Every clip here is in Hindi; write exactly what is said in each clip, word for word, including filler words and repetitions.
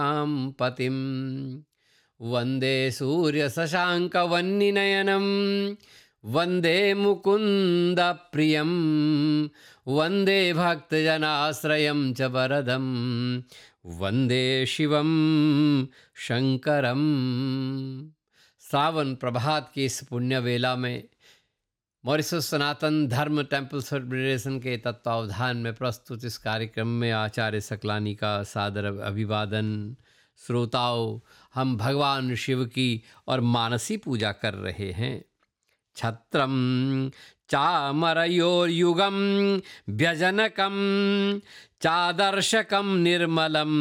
पतिं वन्दे सूर्यशशाङ्कवह्निनयनं वन्दे मुकुन्दप्रियं वन्दे भक्तजनाश्रयं च वरदं वन्दे शिवं शंकरम। श्रावण प्रभात की इस पुण्य वेला में मॉरिशस सनातन धर्म टेम्पल फेडरेशन के तत्वावधान में प्रस्तुत इस कार्यक्रम में आचार्य सकलानी का सादर अभिवादन। श्रोताओं, हम भगवान शिव की और मानसी पूजा कर रहे हैं। छत्रम चामरयोर्युगम व्यजनकम चादर्शकम निर्मलम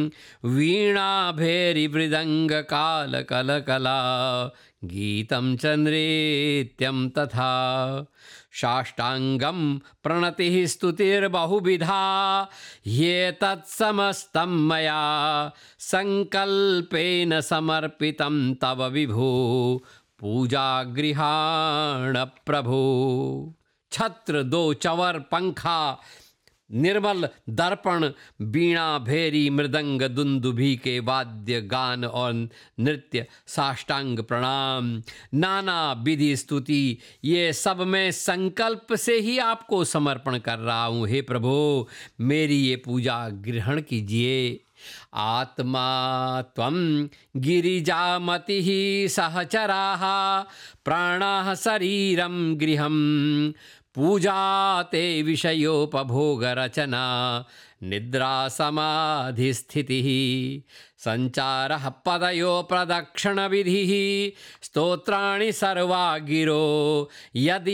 वीणाभैरिवृदंग कालकलकला गीतं च नृत्यं तथा साष्टांगं प्रणतिः स्तुतिर्बहुविधा ये तत्समस्तं मया संकल्पेन समर्पितं तव विभो पूजा गृहाण प्रभो। छत्र, दो चवर, पंखा, निर्मल दर्पण, वीणा, भैरी, मृदंग, दुंदुभी के वाद्य, गान और नृत्य, साष्टांग प्रणाम, नाना विधि स्तुति, ये सब मैं संकल्प से ही आपको समर्पण कर रहा हूँ। हे प्रभु, मेरी ये पूजा ग्रहण कीजिए। आत्मा त्वं गिरिजामतिः सहचराः प्राणाः शरीरं गृहं पूजा ते विषयोपभोगरचना निद्रा समाधिस्थितिः संचारः पदयो प्रदक्षिणविधिः स्तोत्राणि सर्वा गिरो यदि